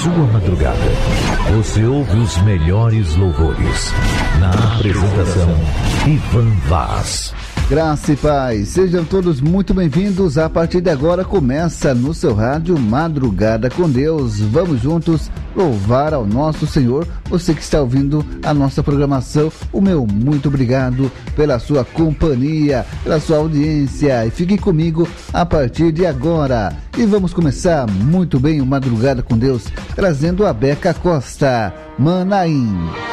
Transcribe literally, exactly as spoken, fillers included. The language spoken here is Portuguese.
sua madrugada. Você ouve os melhores louvores. Na apresentação, Ivan Vaz. Graça e paz, sejam todos muito bem-vindos. A partir de agora começa no seu rádio Madrugada com Deus. Vamos juntos louvar ao nosso Senhor. Você que está ouvindo a nossa programação, o meu muito obrigado pela sua companhia, pela sua audiência. E fique comigo a partir de agora. E vamos começar muito bem o Madrugada com Deus, trazendo a Beca Costa, Manaim.